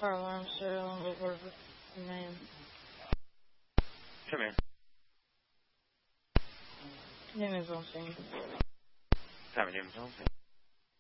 fire alarm, serial number, name. Come here. Name is on scene. Time name is on scene.